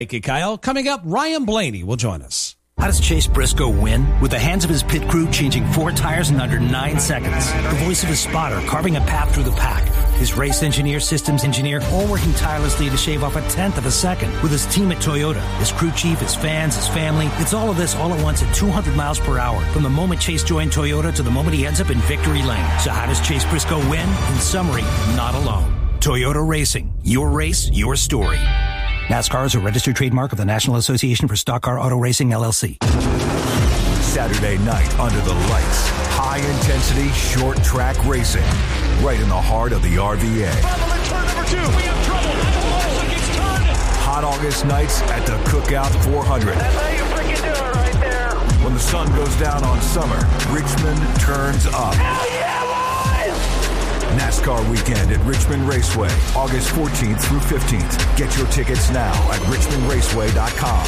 Thank you, Kyle. Coming up, Ryan Blaney will join us. How does Chase Briscoe win? With the hands of his pit crew changing 4 tires in under 9 seconds. The voice of his spotter carving a path through the pack. His race engineer, systems engineer, all working tirelessly to shave off 1/10 of a second. With his team at Toyota, his crew chief, his fans, his family. It's all of this all at once at 200 miles per hour. From the moment Chase joined Toyota to the moment he ends up in victory lane. So how does Chase Briscoe win? In summary, not alone. Toyota Racing. Your race, your story. NASCAR is a registered trademark of the National Association for Stock Car Auto Racing, LLC. Saturday night under the lights. High-intensity, short-track racing. Right in the heart of the RVA. Turn number 2. We have trouble. Gets turned. Hot August nights at the Cookout 400. That's how you freaking do it right there. When the sun goes down on summer, Richmond turns up. Hell yeah, boys! NASCAR weekend at Richmond Raceway, August 14th through 15th. Get your tickets now at richmondraceway.com.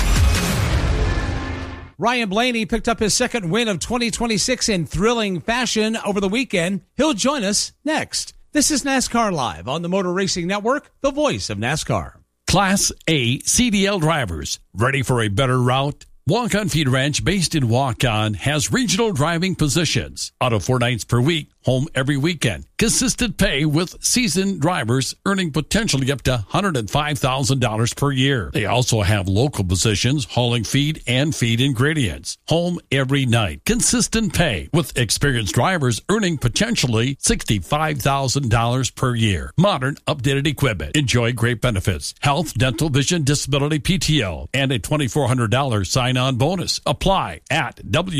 Ryan Blaney picked up his second win of 2026 in thrilling fashion over the weekend. He'll join us next. This is NASCAR Live on the Motor Racing Network, the voice of NASCAR. Class A CDL drivers, ready for a better route? Walk-On Feed Ranch, based in Walk-On, has regional driving positions. Auto 4 nights per week, home every weekend. Consistent pay with seasoned drivers earning potentially up to $105,000 per year. They also have local positions hauling feed and feed ingredients. Home every night. Consistent pay with experienced drivers earning potentially $65,000 per year. Modern, updated equipment. Enjoy great benefits. Health, dental, vision, disability, PTO, and a $2,400 sign-on bonus. Apply at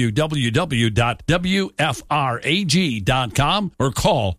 www.wfrag.com or call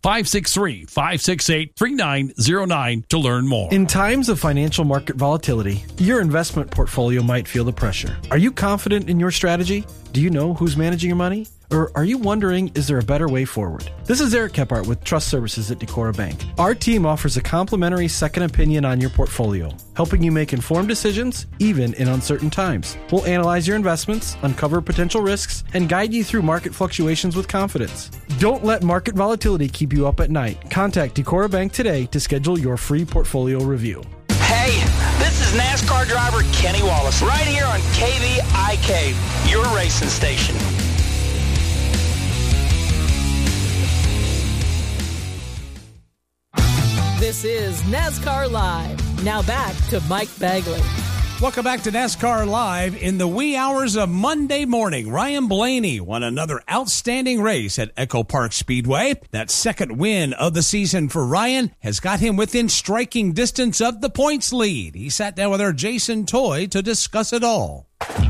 563-568-3909 to learn more. In times of financial market volatility, your investment portfolio might feel the pressure. Are you confident in your strategy? Do you know who's managing your money? Or are you wondering, is there a better way forward? This is Eric Kephart with Trust Services at Decorah Bank. Our team offers a complimentary second opinion on your portfolio, helping you make informed decisions, even in uncertain times. We'll analyze your investments, uncover potential risks, and guide you through market fluctuations with confidence. Don't let market volatility keep you up at night. Contact Decorah Bank today to schedule your free portfolio review. Hey, this is NASCAR driver Kenny Wallace, right here on KVIK, your racing station. This is NASCAR Live. Now back to Mike Bagley. Welcome back to NASCAR Live. In the wee hours of Monday morning, Ryan Blaney won another outstanding race at Echo Park Speedway. That second win of the season for Ryan has got him within striking distance of the points lead. He sat down with our Jason Toy to discuss it all.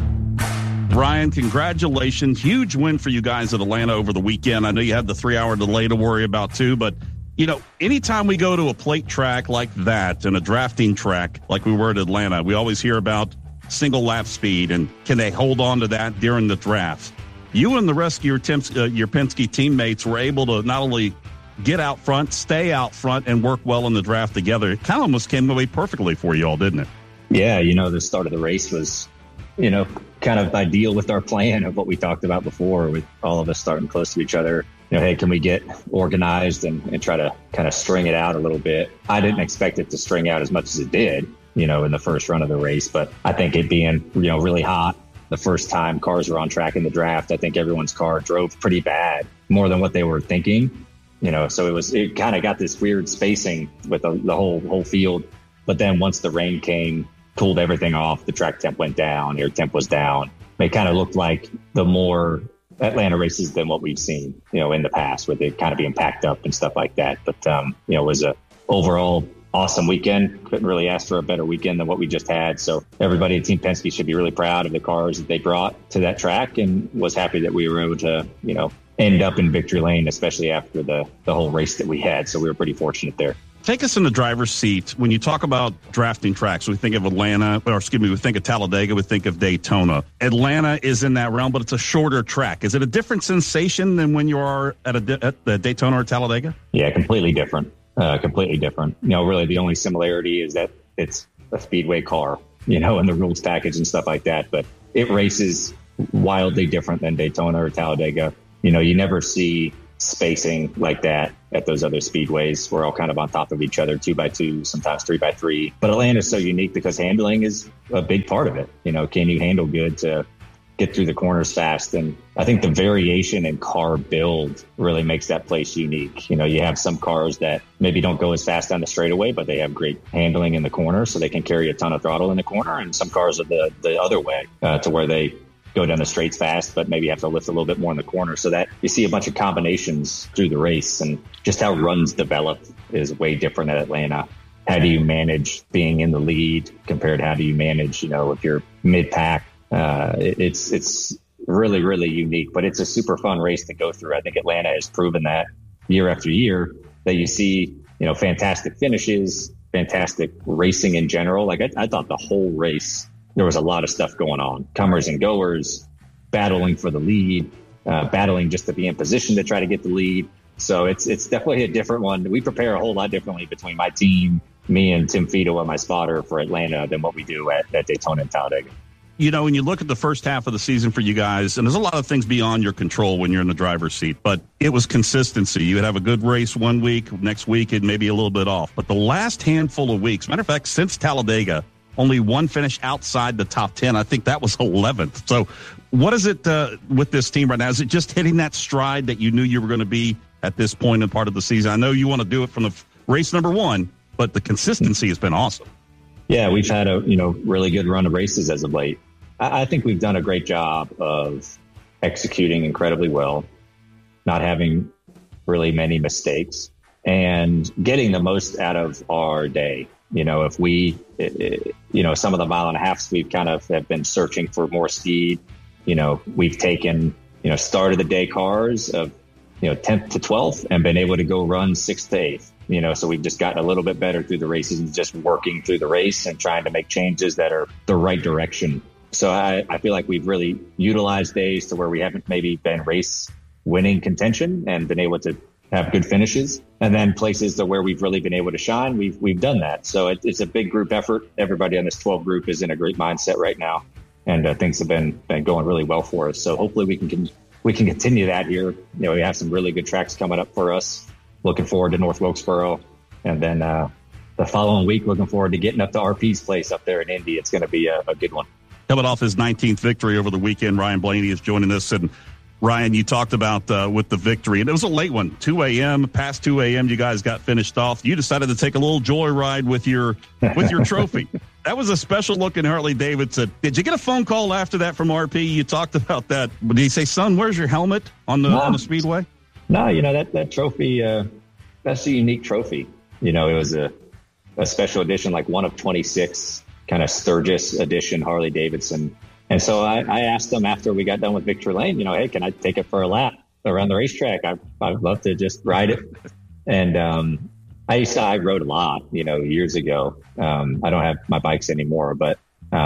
Ryan, congratulations. Huge win for you guys at Atlanta over the weekend. I know you had the 3-hour delay to worry about too, but you know, anytime we go to a plate track like that and a drafting track like we were at Atlanta, we always hear about single lap speed and can they hold on to that during the draft. You and the rest of your Penske teammates were able to not only get out front, stay out front, and work well in the draft together. It kind of almost came away perfectly for you all, didn't it? Yeah, the start of the race was, kind of ideal with our plan of what we talked about before, with all of us starting close to each other. Hey, can we get organized and try to kind of string it out a little bit? I didn't expect it to string out as much as it did, in the first run of the race. But I think it being, really hot the first time cars were on track in the draft, I think everyone's car drove pretty bad, more than what they were thinking, so it kind of got this weird spacing with the whole field. But then once the rain came, cooled everything off, the track temp went down, air temp was down. It kind of looked like the more Atlanta races than what we've seen, in the past, with it kind of being packed up and stuff like that. But, it was a overall awesome weekend. Couldn't really ask for a better weekend than what we just had. So everybody at Team Penske should be really proud of the cars that they brought to that track, and was happy that we were able to, end up in victory lane, especially after the whole race that we had. So we were pretty fortunate there. Take us in the driver's seat. When you talk about drafting tracks, we think of Atlanta, we think of Talladega, we think of Daytona. Atlanta is in that realm, but it's a shorter track. Is it a different sensation than when you are at the Daytona or Talladega? Yeah, completely different. Really the only similarity is that it's a speedway car, and the rules package and stuff like that. But it races wildly different than Daytona or Talladega. You never see spacing like that at those other speedways. We're all kind of on top of each other, 2x2, sometimes 3x3. But Atlanta is so unique because handling is a big part of it. Can you handle good to get through the corners fast? And I think the variation in car build really makes that place unique. You have some cars that maybe don't go as fast on the straightaway, but they have great handling in the corner, so they can carry a ton of throttle in the corner. And some cars are the other way, to where they go down the straights fast, but maybe have to lift a little bit more in the corner. So that you see a bunch of combinations through the race, and just how runs develop is way different at Atlanta. How do you manage being in the lead compared to how do you manage, if you're mid-pack? It's really, really unique, but it's a super fun race to go through. I think Atlanta has proven that year after year, that you see, fantastic finishes, fantastic racing in general. Like I thought the whole race, there was a lot of stuff going on. Comers and goers, battling for the lead, battling just to be in position to try to get the lead. So it's definitely a different one. We prepare a whole lot differently between my team, me and Tim Fido and my spotter for Atlanta than what we do at Daytona and Talladega. When you look at the first half of the season for you guys, and there's a lot of things beyond your control when you're in the driver's seat, but it was consistency. You would have a good race one week, next week it may be a little bit off. But the last handful of weeks, matter of fact, since Talladega, only one finish outside the top 10. I think that was 11th. So what is it with this team right now? Is it just hitting that stride that you knew you were going to be at this point in part of the season? I know you want to do it from the race number one, but the consistency has been awesome. Yeah, we've had a really good run of races as of late. I think we've done a great job of executing incredibly well, not having really many mistakes, and getting the most out of our day. If we, some of the mile and a halves, we've kind of have been searching for more speed. We've taken, start of the day cars of, 10th to 12th and been able to go run 6th to 8th. So we've just gotten a little bit better through the races and just working through the race and trying to make changes that are the right direction. So I feel like we've really utilized days to where we haven't maybe been race winning contention and been able to have good finishes, and then places where we've really been able to shine, we've done that. So it's a big group effort. Everybody on this 12 group is in a great mindset right now, and things have been going really well for us. So hopefully we can continue that here. We have some really good tracks coming up for us. Looking forward to North Wilkesboro, and then the following week, looking forward to getting up to RP's place up there in Indy. It's going to be a good one. Coming off his 19th victory over the weekend, Ryan Blaney is joining us. And Ryan, you talked about with the victory, and it was a late one, 2 a.m., past 2 a.m. You guys got finished off. You decided to take a little joyride with your trophy. That was a special looking Harley Davidson. Did you get a phone call after that from RP? You talked about that. Did he say, "Son, where's your helmet on the Speedway"? No, that trophy, that's a unique trophy. It was a special edition, like one of 26, kind of Sturgis edition Harley Davidson. And so I asked them after we got done with Victory Lane, hey, can I take it for a lap around the racetrack? I'd love to just ride it. And I rode a lot, years ago. I don't have my bikes anymore, but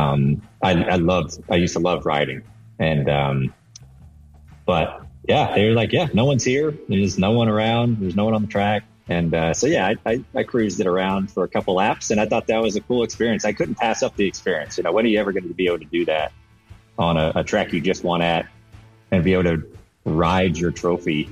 I used to love riding. And but yeah, they were like, yeah, no one's here. There's no one around. There's no one on the track. And so, yeah, I cruised it around for a couple laps, and I thought that was a cool experience. I couldn't pass up the experience. When are you ever going to be able to do that on a track you just won at and be able to ride your trophy?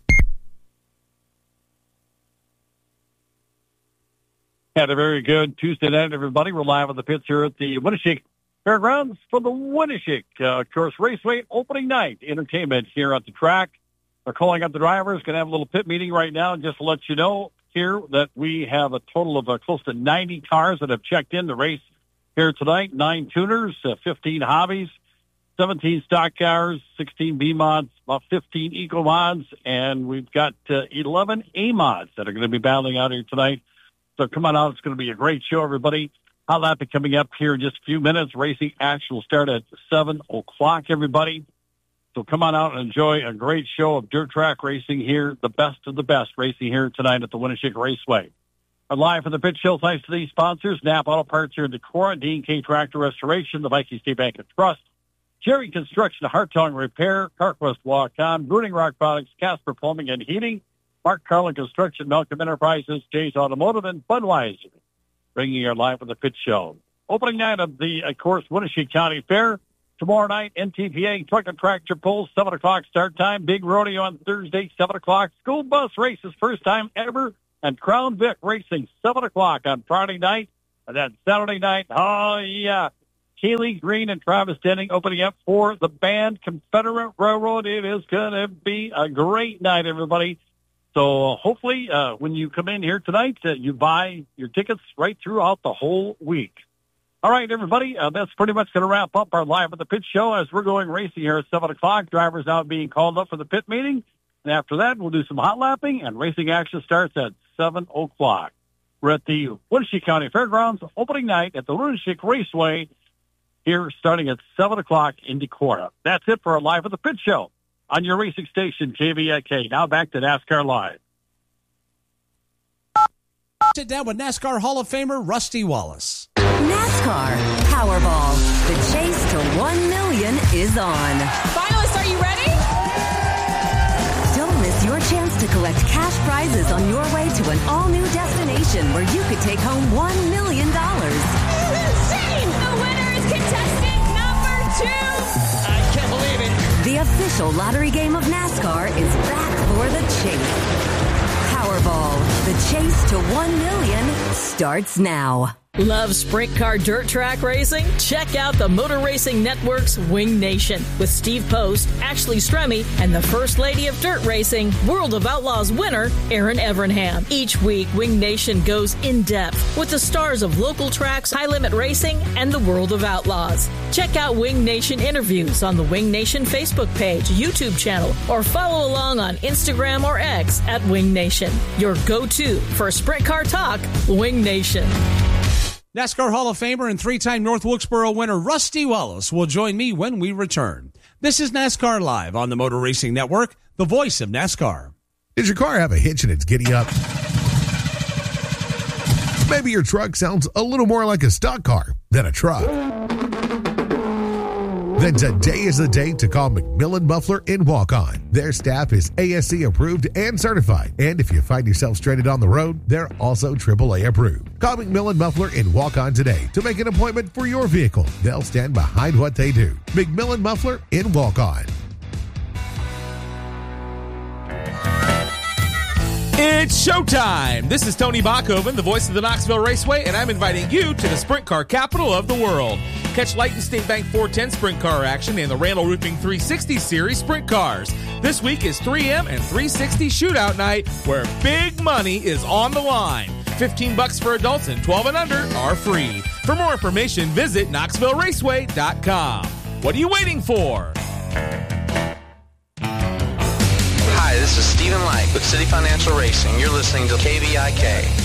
Had a very good Tuesday night, everybody. We're live on the pits here at the Winneshiek Fairgrounds for the Winneshiek Course Raceway opening night entertainment here at the track. They're calling up the drivers. Going to have a little pit meeting right now. And just to let you know here that we have a total of close to 90 cars that have checked in the race here tonight. 9 tuners, 15 hobbies, 17 stock cars, 16 B mods, about 15 eco mods, and we've got 11 A mods that are going to be battling out here tonight. So come on out. It's going to be a great show, everybody. Hot lap coming up here in just a few minutes. Racing action will start at 7 o'clock, everybody. So come on out and enjoy a great show of dirt track racing here, the best of the best racing here tonight at the Winneshiek Raceway. And live from the pit show, thanks to these sponsors, Knapp Auto Parts here in Decorah, D&K Tractor Restoration, the Viking State Bank and Trust, Jerry Construction, Hartong Repair, CarQuest Walk-On, Brooding Rock Products, Casper Plumbing and Heating, Mark Carlin Construction, Malcolm Enterprises, Jay's Automotive, and Budweiser, bringing you live from the pit show. Opening night of the, of course, Winneshiek County Fair. tomorrow night, NTPA Truck and Tractor Pulls, 7 o'clock start time. Big rodeo on Thursday, 7 o'clock. School bus races, first time ever. And Crown Vic Racing, 7 o'clock on Friday night. And then Saturday night, oh, yeah. Keely Green and Travis Denning opening up for the band Confederate Railroad. It is going to be a great night, everybody. So hopefully when you come in here tonight, you buy your tickets right throughout the whole week. All right, everybody, that's pretty much going to wrap up our Live at the Pit show as we're going racing here at 7 o'clock. Drivers now being called up for the pit meeting. And after that, we'll do some hot lapping, and racing action starts at 7 o'clock. We're at the Wenatchee County Fairgrounds opening night at the Lunashick Raceway here starting at 7 o'clock in Decorah. That's it for our Live at the Pit show on your racing station, KVIK. Now back to NASCAR Live. Sit down with NASCAR Hall of Famer Rusty Wallace. NASCAR Powerball. The chase to $1 million is on. Finalists, are you ready? Don't miss your chance to collect cash prizes on your way to an all-new destination where you could take home $1 million. This is insane! The winner is contestant number 2. I can't believe it. The official lottery game of NASCAR is back for the chase. Powerball. The chase to $1 million starts now. Love sprint car dirt track racing? Check out the Motor Racing Network's Wing Nation with Steve Post, Ashley Stremme, and the First Lady of Dirt Racing, World of Outlaws winner, Aaron Evernham. Each week, Wing Nation goes in-depth with the stars of local tracks, high-limit racing, and the World of Outlaws. Check out Wing Nation interviews on the Wing Nation Facebook page, YouTube channel, or follow along on Instagram or X at Wing Nation. Your go-to for sprint car talk, Wing Nation. NASCAR Hall of Famer and three-time North Wilkesboro winner Rusty Wallace will join me when we return. This is NASCAR Live on the Motor Racing Network, the voice of NASCAR. Does your car have a hitch and it's giddy up? Maybe your truck sounds a little more like a stock car than a truck. Then today is the day to call McMillan Muffler in Walk-On. Their staff is ASC approved and certified. And if you find yourself stranded on the road, they're also AAA approved. Call McMillan Muffler in Walk-On today to make an appointment for your vehicle. They'll stand behind what they do. McMillan Muffler in Walk-On. It's showtime! This is Tony Bachhoven, the voice of the Knoxville Raceway, and I'm inviting you to the sprint car capital of the world. Catch Lighton State Bank 410 sprint car action in the Randall Roofing 360 Series sprint cars. This week is 3M and 360 shootout night where big money is on the line. $15 for adults and 12 and under are free. For more information, visit KnoxvilleRaceway.com. What are you waiting for? Hi, this is Stephen Light with City Financial Racing. You're listening to KVIK.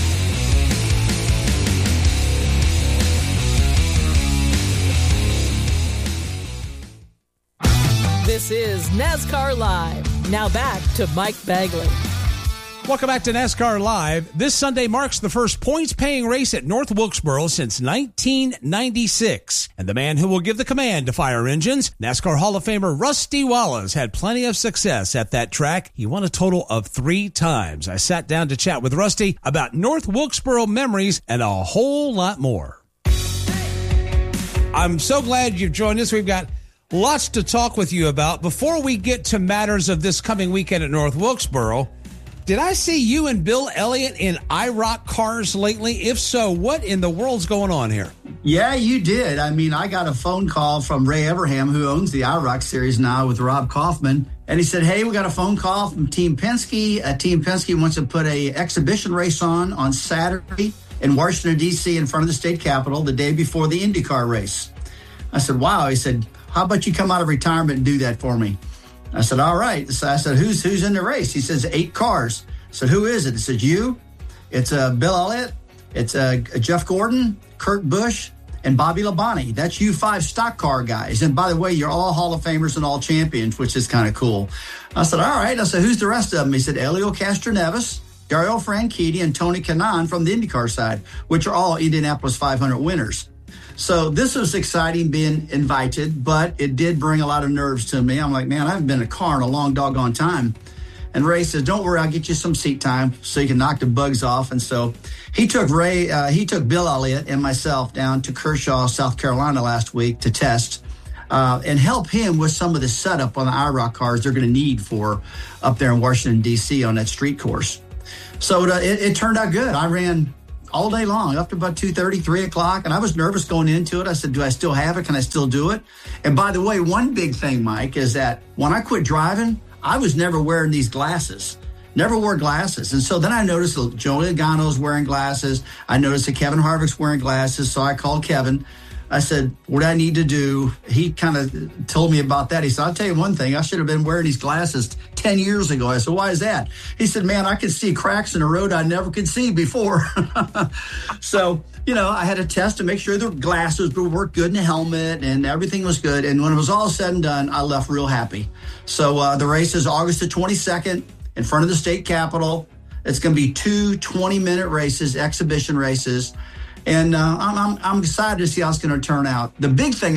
This is NASCAR Live. Now back to Mike Bagley. Welcome back to NASCAR Live. This Sunday marks the first points-paying race at North Wilkesboro since 1996. And the man who will give the command to fire engines, NASCAR Hall of Famer Rusty Wallace, had plenty of success at that track. He won a total of 3 times. I sat down to chat with Rusty about North Wilkesboro memories and a whole lot more. I'm so glad you've joined us. We've got lots to talk with you about. Before we get to matters of this coming weekend at North Wilkesboro, did I see you and Bill Elliott in IROC cars lately? If so, what in the world's going on here? Yeah, you did. I mean, I got a phone call from Ray Evernham, who owns the IROC series now with Rob Kaufman. And he said, hey, we got a phone call from Team Penske. Team Penske wants to put a exhibition race on Saturday in Washington, D.C. in front of the state capitol the day before the IndyCar race. I said, wow. He said, how about you come out of retirement and do that for me? I said, all right. So I said, who's in the race? He says, 8 cars. I said, who is it? He said, you. It's Bill Elliott. It's Jeff Gordon, Kurt Busch, and Bobby Labonte. That's you 5 stock car guys. And by the way, you're all Hall of Famers and all champions, which is kind of cool. I said, all right. I said, who's the rest of them? He said, Elio Castroneves, Dario Franchitti, and Tony Kanaan from the IndyCar side, which are all Indianapolis 500 winners. So this was exciting being invited, but it did bring a lot of nerves to me. I'm like, man, I haven't been in a car in a long doggone time. And Ray says, don't worry, I'll get you some seat time so you can knock the bugs off. And so he took Bill Elliott and myself down to Kershaw, South Carolina last week to test. and help him with some of the setup on the IROC cars they're going to need for up there in Washington, D.C. on that street course. So it turned out good. I ran all day long, up to about 2:30, 3 o'clock, and I was nervous going into it. I said, do I still have it? Can I still do it? And by the way, one big thing, Mike, is that when I quit driving, I was never wearing these glasses. Never wore glasses. And so then I noticed that Joe Logano's wearing glasses. I noticed that Kevin Harvick's wearing glasses. So I called Kevin. I said, what do I need to do? He kind of told me about that. He said, I'll tell you one thing. I should have been wearing these glasses 10 years ago. I said, why is that? He said, man, I could see cracks in the road I never could see before. So, I had to test to make sure the glasses would work good in the helmet and everything was good. And when it was all said and done, I left real happy. So the race is August the 22nd in front of the state capitol. It's going to be 2 20-minute races, exhibition races. And I'm excited to see how it's going to turn out. The big thing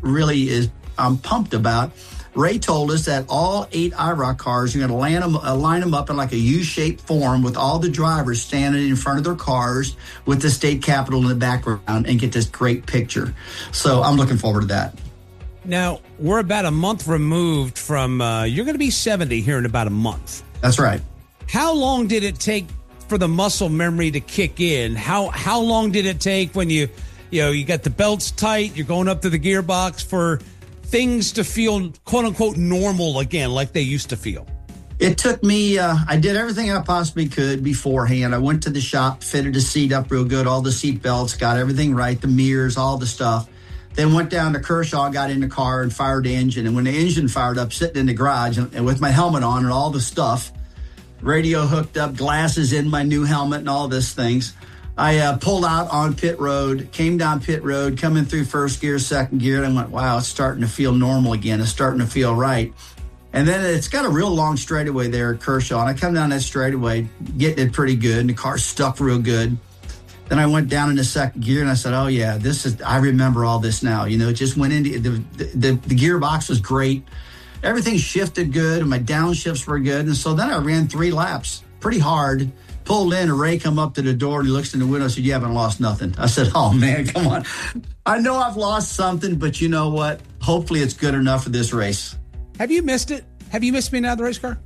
I'm pumped about, Ray told us that all 8 IROC cars, you're going to line them up in like a U-shaped form with all the drivers standing in front of their cars with the state capitol in the background and get this great picture. So I'm looking forward to that. Now, we're about a month removed from, you're going to be 70 here in about a month. That's right. How long did it take for the muscle memory to kick in? How long did it take when you got the belts tight, you're going up to the gearbox for things to feel quote unquote normal again, like they used to feel? It took me, I did everything I possibly could beforehand. I went to the shop, fitted the seat up real good, all the seat belts, got everything right, the mirrors, all the stuff. Then went down to Kershaw, got in the car and fired the engine. And when the engine fired up, sitting in the garage and with my helmet on and all the stuff, radio hooked up, glasses in my new helmet and all these things, I pulled out on pit road, came down pit road, coming through first gear, second gear, and I went, wow, it's starting to feel normal again. It's starting to feel right. And then it's got a real long straightaway there at Kershaw. And I come down that straightaway, getting it pretty good, and the car stuck real good. Then I went down in the second gear, and I said, oh, yeah, I remember all this now. It just went into the gearbox was great. Everything shifted good, and my downshifts were good. And so then I ran 3 laps pretty hard, pulled in, and Ray come up to the door, and he looks in the window and said, you haven't lost nothing. I said, oh, man, come on. I know I've lost something, but you know what? Hopefully it's good enough for this race. Have you missed it? Have you missed being out of the race car?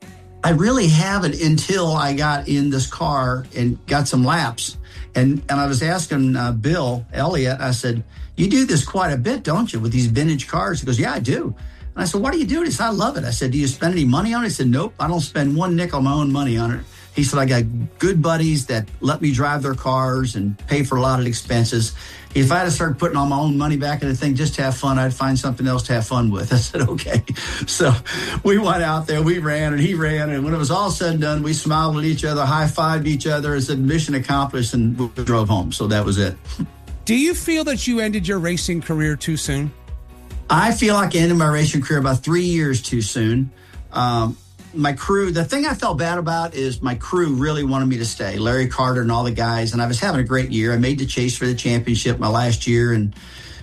I really haven't until I got in this car and got some laps. And I was asking Bill Elliott, I said, you do this quite a bit, don't you, with these vintage cars? He goes, yeah, I do. And I said, what do you do? He said, I love it. I said, do you spend any money on it? He said, nope, I don't spend one nickel of my own money on it. He said, I got good buddies that let me drive their cars and pay for a lot of expenses. If I had to start putting all my own money back in the thing just to have fun, I'd find something else to have fun with. I said, okay. So we went out there, we ran, and he ran. And when it was all said and done, we smiled at each other, high-fived each other, and said, mission accomplished, and we drove home. So that was it. Do you feel that you ended your racing career too soon? I feel like I ended my racing career about 3 years too soon. My crew, the thing I felt bad about is my crew really wanted me to stay, Larry Carter and all the guys, and I was having a great year. I made the chase for the championship my last year and,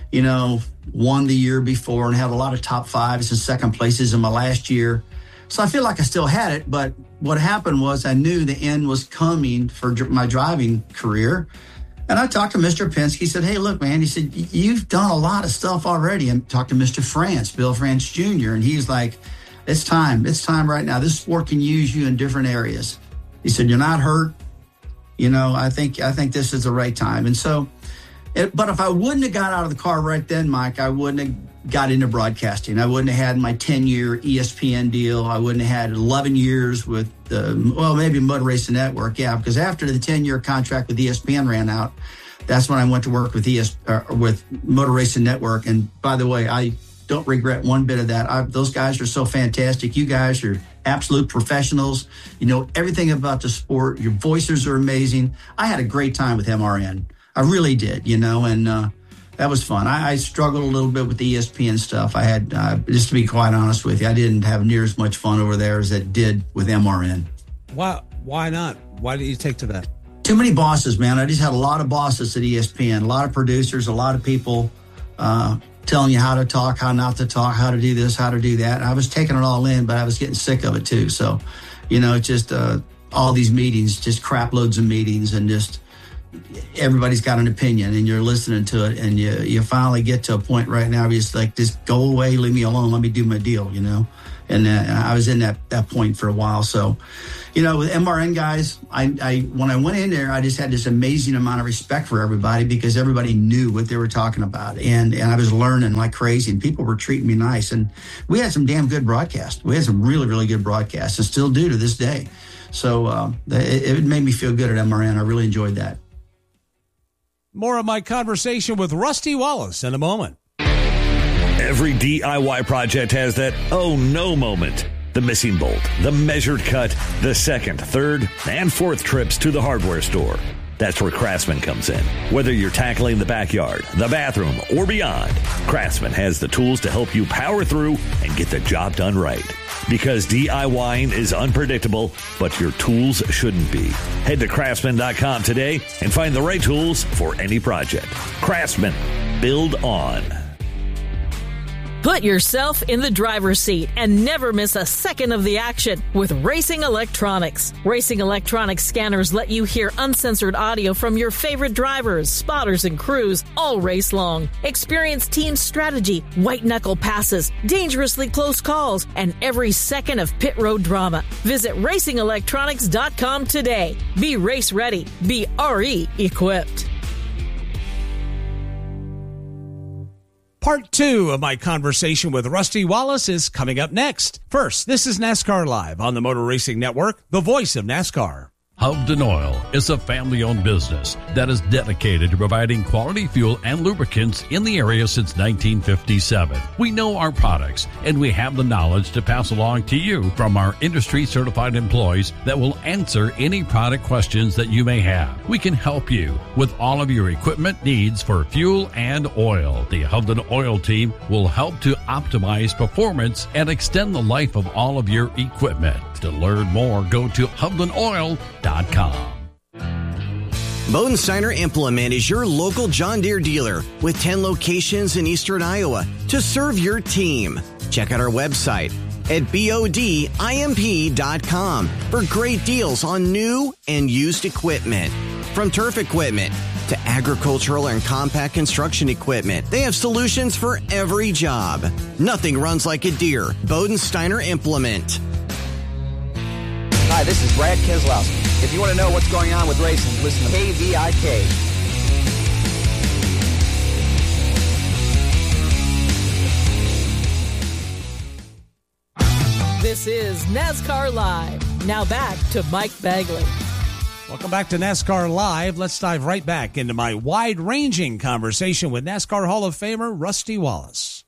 won the year before and had a lot of top 5s and second places in my last year. So I feel like I still had it, but what happened was I knew the end was coming for my driving career. And I talked to Mr. Penske. He said, hey, look, man, he said, you've done a lot of stuff already. And talked to Mr. France, Bill France Jr., and he's like, it's time right now. This sport can use you in different areas. He said, you're not hurt. I think this is the right time. And so, but if I wouldn't have got out of the car right then, Mike, I wouldn't have got into broadcasting. I wouldn't have had my 10-year ESPN deal. I wouldn't have had 11 years with maybe Motor Racing Network. Yeah, because after the 10-year contract with ESPN ran out, that's when I went to work with Motor Racing Network. And by the way, I don't regret one bit of that. Those guys are so fantastic. You guys are absolute professionals. You know everything about the sport. Your voices are amazing. I had a great time with MRN. I really did, and that was fun. I struggled a little bit with the ESPN stuff. I had, just to be quite honest with you, I didn't have near as much fun over there as I did with MRN. Why not? Why did you take to that? Too many bosses, man. I just had a lot of bosses at ESPN, a lot of producers, a lot of people telling you how to talk, how not to talk, how to do this, how to do that. And I was taking it all in, but I was getting sick of it too. So, just all these meetings, just crap loads of meetings and just everybody's got an opinion and you're listening to it, and you finally get to a point right now where you're just like, just go away, leave me alone, let me do my deal, And I was in that point for a while. So, with MRN guys, I when I went in there, I just had this amazing amount of respect for everybody because everybody knew what they were talking about. And I was learning like crazy, and people were treating me nice. And we had some damn good broadcasts. We had some really, really good broadcasts and still do to this day. So it made me feel good at MRN. I really enjoyed that. More of my conversation with Rusty Wallace in a moment. Every DIY project has that oh no moment. The missing bolt, the measured cut, the second, third, and fourth trips to the hardware store. That's where Craftsman comes in. Whether you're tackling the backyard, the bathroom, or beyond, Craftsman has the tools to help you power through and get the job done right. Because DIYing is unpredictable, but your tools shouldn't be. Head to Craftsman.com today and find the right tools for any project. Craftsman. Build on. Put yourself in the driver's seat and never miss a second of the action with Racing Electronics. Racing Electronics scanners let you hear uncensored audio from your favorite drivers, spotters, and crews all race long. Experience team strategy, white-knuckle passes, dangerously close calls, and every second of pit road drama. Visit RacingElectronics.com today. Be race ready. Be RE equipped. Part 2 of my conversation with Rusty Wallace is coming up next. First, this is NASCAR Live on the Motor Racing Network, the voice of NASCAR. Hovden Oil is a family-owned business that is dedicated to providing quality fuel and lubricants in the area since 1957. We know our products, and we have the knowledge to pass along to you from our industry-certified employees that will answer any product questions that you may have. We can help you with all of your equipment needs for fuel and oil. The Hovden Oil team will help to optimize performance and extend the life of all of your equipment. To learn more, go to HovdenOil.com. Bowden Steiner Implement is your local John Deere dealer with 10 locations in eastern Iowa to serve your team. Check out our website at BODIMP.com for great deals on new and used equipment. From turf equipment to agricultural and compact construction equipment, they have solutions for every job. Nothing runs like a Deere. Bowden Steiner Implement. Hi, this is Brad Keselowski. If you want to know what's going on with racing, listen to KVIK. This is NASCAR Live. Now back to Mike Bagley. Welcome back to NASCAR Live. Let's dive right back into my wide-ranging conversation with NASCAR Hall of Famer Rusty Wallace.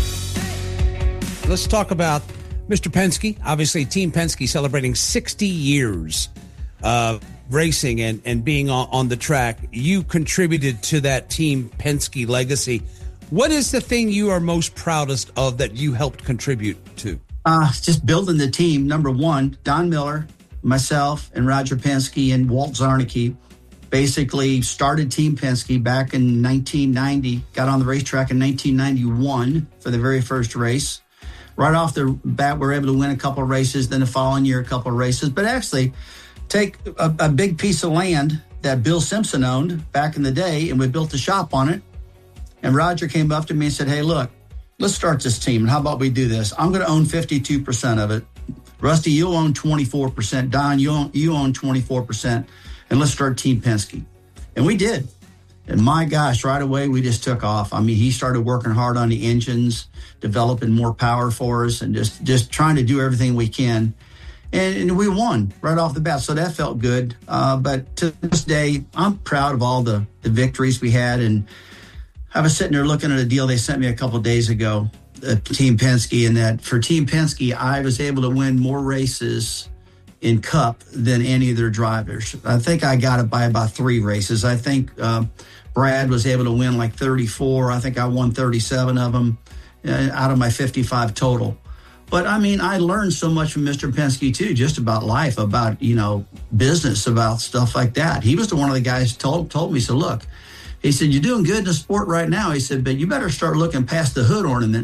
Let's talk about Mr. Penske. Obviously, Team Penske celebrating 60 years of racing and being on the track. You contributed to that Team Penske legacy. What is the thing you are most proudest of that you helped contribute to? Just building the team. Number one, Don Miller, myself, and Roger Penske and Walt Zarnicki basically started Team Penske back in 1990, got on the racetrack in 1991 for the very first race. Right off the bat, we were able to win a couple of races, then the following year, a couple of races. But actually, take a big piece of land that Bill Simpson owned back in the day, and we built a shop on it. And Roger came up to me and said, hey, look, let's start this team. And how about we do this? I'm going to own 52% of it. Rusty, you'll own 24%. Don, you own 24%. And let's start Team Penske. And we did. And my gosh, right away, we just took off. I mean, he started working hard on the engines, developing more power for us, and just trying to do everything we can. And we won right off the bat, so that felt good. But to this day, I'm proud of all the victories we had. And I was sitting there looking at a deal they sent me a couple of days ago, Team Penske, and that for Team Penske, I was able to win more races in Cup than any of their drivers. I think I got it by about 3 races. I think Brad was able to win like 34. I think I won 37 of them out of my 55 total. But, I mean, I learned so much from Mr. Penske, too, just about life, about, business, about stuff like that. He was one of the guys told me, so look, he said, you're doing good in the sport right now. He said, but you better start looking past the hood ornament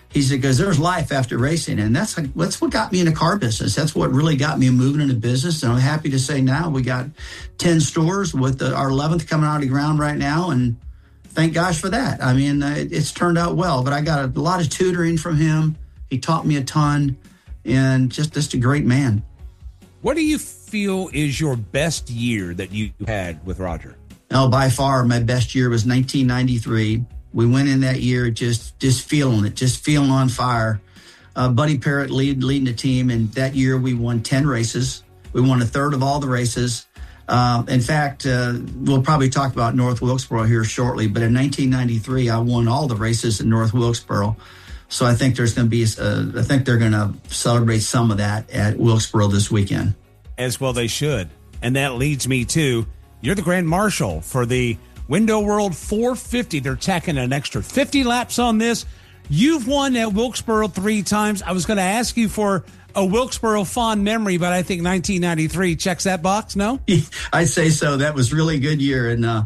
he said, because there's life after racing. And that's what got me in the car business. That's what really got me moving into business. And I'm happy to say now we got 10 stores with our 11th coming out of the ground right now. And thank gosh for that. I mean, it's turned out well, but I got a lot of tutoring from him. He taught me a ton, and just a great man. What do you feel is your best year that you had with Roger? Oh, by far, my best year was 1993. We went in that year just feeling it, just feeling on fire. Buddy Parrott leading the team, and that year we won 10 races. We won a third of all the races. In fact, we'll probably talk about North Wilkesboro here shortly, but in 1993, I won all the races in North Wilkesboro. So I think there's going to be, I think they're going to celebrate some of that at Wilkesboro this weekend. As well they should. And that leads me to, you're the Grand Marshal for the Window World 450. They're tacking an extra 50 laps on this. You've won at Wilkesboro 3 times. I was going to ask you for a Wilkesboro fond memory, but I think 1993 checks that box, no? I'd say so. That was really a good year. And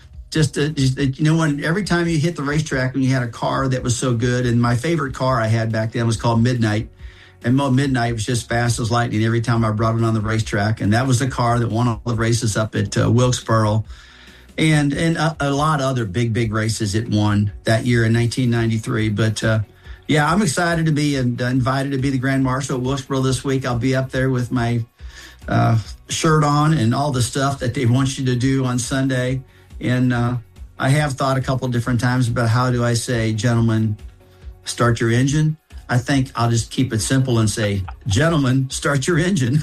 you know, when every time you hit the racetrack and you had a car that was so good, and my favorite car I had back then was called Midnight. And Midnight was just fast as lightning every time I brought it on the racetrack. And that was the car that won all the races up at Wilkesboro. And a lot of other big races it won that year in 1993. But, yeah, I'm excited to be invited to be the Grand Marshal at Wilkesboro this week. I'll be up there with my shirt on and all the stuff that they want you to do on Sunday. And I have thought a couple different times about how do I say, gentlemen, start your engine. I think I'll just keep it simple and say, gentlemen, start your engine.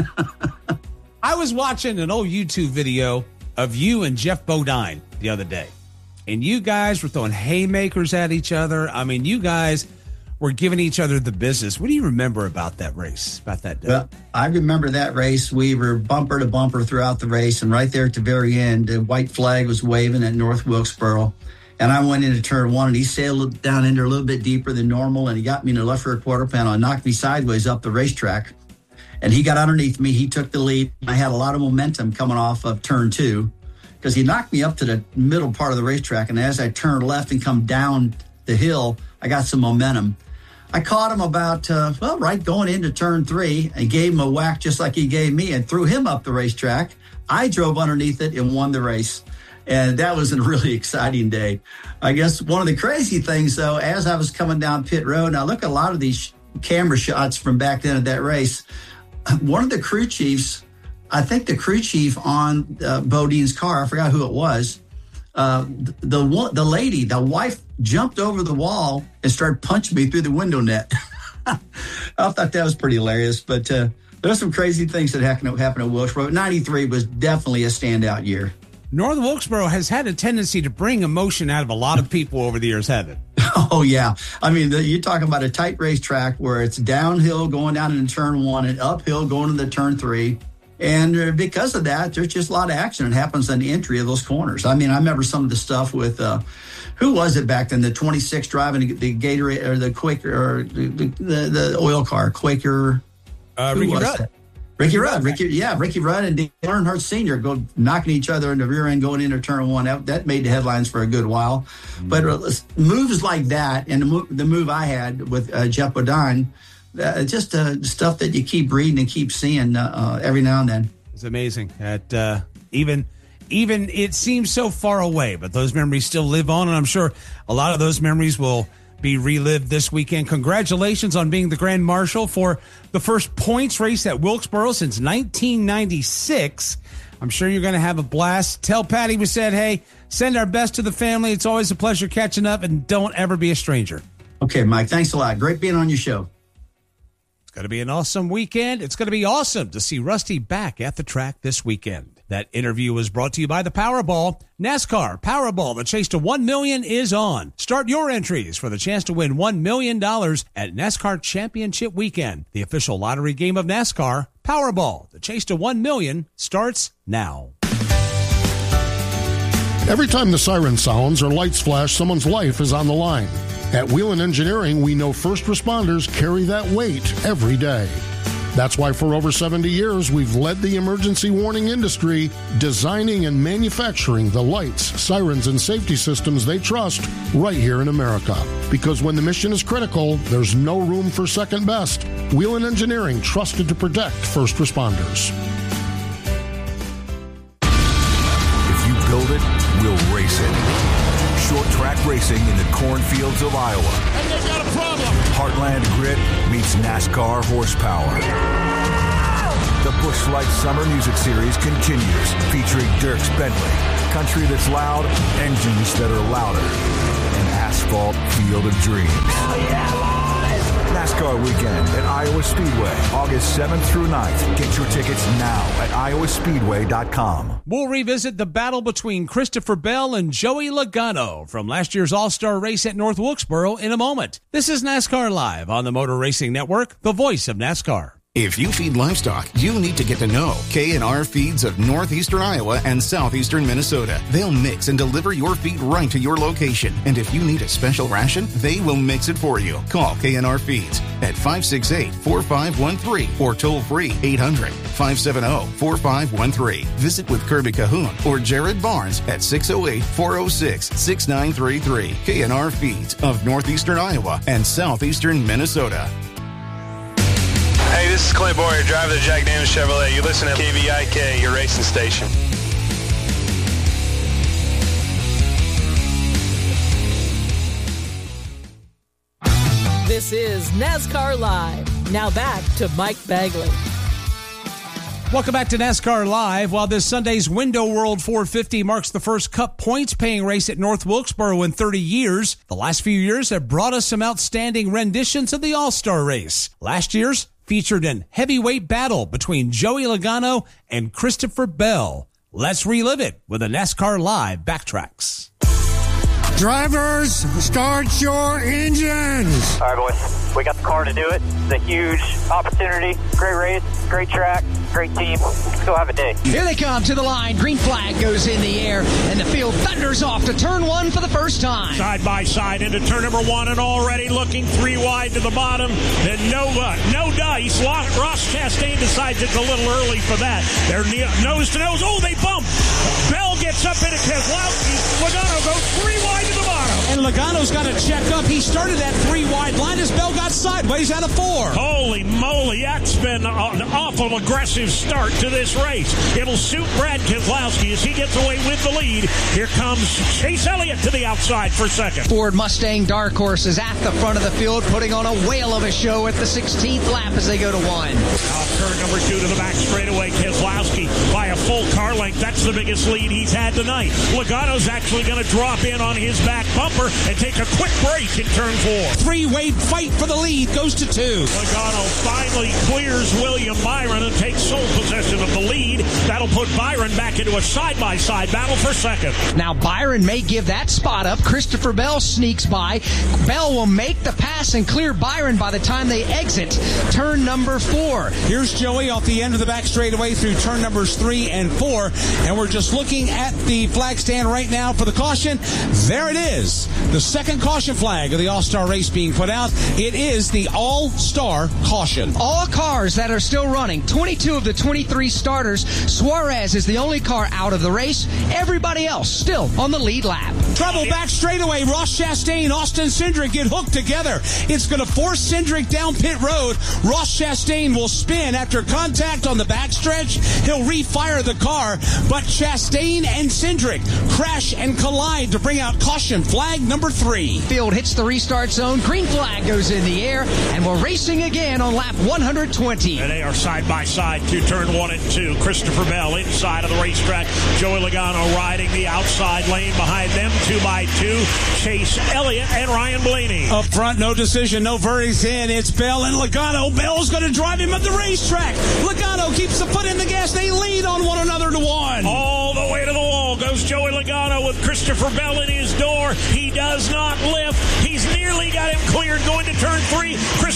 I was watching an old YouTube video of you and Jeff Bodine the other day, and you guys were throwing haymakers at each other. I mean, you guys were giving each other the business. What do you remember about that race, about that day? Well, I remember that race. We were bumper to bumper throughout the race, and right there at the very end, the white flag was waving at North Wilkesboro. And I went into turn 1, and he sailed down in there a little bit deeper than normal, and he got me in the left rear quarter panel and knocked me sideways up the racetrack. And he got underneath me. He took the lead. I had a lot of momentum coming off of turn 2 because he knocked me up to the middle part of the racetrack. And as I turned left and come down the hill, I got some momentum. I caught him about, right going into turn 3 and gave him a whack just like he gave me and threw him up the racetrack. I drove underneath it and won the race. And that was a really exciting day. I guess one of the crazy things, though, as I was coming down pit road, and I look at a lot of these camera shots from back then at that race, one of the crew chiefs, I think the crew chief on Bodine's car, I forgot who it was, the lady, the wife, jumped over the wall and started punching me through the window net. I thought that was pretty hilarious, but there's some crazy things that happened at Wilkesboro. 93 was definitely a standout year. North Wilkesboro has had a tendency to bring emotion out of a lot of people over the years, hasn't it? Oh, yeah. I mean, you're talking about a tight racetrack where it's downhill going down into turn 1 and uphill going into turn 3. And because of that, there's just a lot of action that happens on the entry of those corners. I mean, I remember some of the stuff with, who was it back then? The 26 driving the Gatorade or the Quaker or the oil car, Quaker. Ricky Rudd. Ricky Rudd, and Dale Earnhardt Sr. go knocking each other in the rear end going into turn 1. That made the headlines for a good while. Mm-hmm. But moves like that, and the move I had with Jeff Bodine, just stuff that you keep reading and keep seeing every now and then. It's amazing. Even it seems so far away, but those memories still live on, and I'm sure a lot of those memories will be relived this weekend. Congratulations on being the Grand Marshal for the first points race at Wilkesboro since 1996. I'm sure you're going to have a blast. Tell Patty we said, hey, send our best to the family. It's always a pleasure catching up, and don't ever be a stranger. Okay, Mike, thanks a lot. Great being on your show. It's going to be an awesome weekend. It's going to be awesome to see Rusty back at the track this weekend. That interview was brought to you by the Powerball. NASCAR Powerball, the chase to $1 million is on. Start your entries for the chance to win $1 million at NASCAR Championship Weekend, the official lottery game of NASCAR. Powerball, the chase to $1 million starts now. Every time the siren sounds or lights flash, someone's life is on the line. At Whelen Engineering, we know first responders carry that weight every day. That's why for over 70 years, we've led the emergency warning industry, designing and manufacturing the lights, sirens, and safety systems they trust right here in America. Because when the mission is critical, there's no room for second best. Whelen Engineering, trusted to protect first responders. If you build it, we'll race it. Short track racing in the cornfields of Iowa. And they've got a problem. Heartland Grit meets NASCAR horsepower. The Busch Lights Summer Music Series continues, featuring Dierks Bentley, country that's loud, engines that are louder, an asphalt field of dreams. Hell yeah, boys! NASCAR Weekend at Iowa Speedway, August 7th through 9th. Get your tickets now at iowaspeedway.com. We'll revisit the battle between Christopher Bell and Joey Logano from last year's All-Star race at North Wilkesboro in a moment. This is NASCAR Live on the Motor Racing Network, the voice of NASCAR. If you feed livestock, you need to get to know K&R Feeds of northeastern Iowa and southeastern Minnesota. They'll mix and deliver your feed right to your location. And if you need a special ration, they will mix it for you. Call K&R Feeds at 568-4513 or toll free 800-570-4513. Visit with Kirby Cahoon or Jared Barnes at 608-406-6933. K&R Feeds of northeastern Iowa and southeastern Minnesota. Hey, this is Clint Boyer, driver of the Jack Daniels Chevrolet. You listen to KVIK, your racing station. This is NASCAR Live. Now back to Mike Bagley. Welcome back to NASCAR Live. While this Sunday's Window World 450 marks the first Cup points-paying race at North Wilkesboro in 30 years, the last few years have brought us some outstanding renditions of the All-Star race. Last year's featured an heavyweight battle between Joey Logano and Christopher Bell. Let's relive it with a NASCAR Live backtracks. Drivers, start your engines. All right, boys. We got the car to do it. It's a huge opportunity. Great race, great track, great team. Let's go have a day. Here they come to the line. Green flag goes in the air, and the field thunders off to turn one for the first time. Side by side into turn number one, and already looking three wide to the bottom. And no dice. Ross Chastain decides it's a little early for that. They're nose to nose. Oh, they bump. Bell gets up in it. Logano goes three wide to the bottom. And Logano's got to check up. He started that three wide line as Bell got sideways out of four. Holy moly, that's been an awful aggressive start to this race. It'll suit Brad Keselowski as he gets away with the lead. Here comes Chase Elliott to the outside for second. Ford Mustang Dark Horse is at the front of the field, putting on a whale of a show at the 16th lap as they go to one. Off turn number two to the back straightaway. Keselowski by a full car length. That's the biggest lead he's had tonight. Logano's actually going to drop in on his back bumper and take a quick break in turn four. Three-way fight for the lead goes to two. Logano finally clears William Byron and takes sole possession of the lead. That'll put Byron back into a side-by-side battle for second. Now Byron may give that spot up. Christopher Bell sneaks by. Bell will make the pass and clear Byron by the time they exit turn number four. Here's Joey off the end of the back straightaway through turn numbers 3 and 4. And we're just looking at the flag stand right now for the caution. There it is. The second caution flag of the All-Star race being put out. It is the All-Star caution. All cars that are still running, 22 of the 23 starters. Suarez is the only car out of the race. Everybody else still on the lead lap. Trouble back straightaway. Ross Chastain, Austin Cindric get hooked together. It's going to force Cindric down pit road. Ross Chastain will spin after contact on the backstretch. He'll refire the car, but Chastain and Cindric crash and collide to bring out caution flag number 3. Field hits the restart zone. Green flag goes in the air, and we're racing again on lap 120. And they are side by side to turn 1 and 2. Christopher Bell inside of the racetrack. Joey Logano riding the outside lane behind them. 2 by 2. Chase Elliott and Ryan Blaney. Up front, no decision, no verdicts in. It's Bell and Logano. Bell's going to drive him at the racetrack. Logano keeps the foot in the gas. They lead on one another to 1. All the way to the wall goes Joey Logano with Christopher Bell in his door. He does not lift. He's nearly got him cleared going to turn 3. Christopher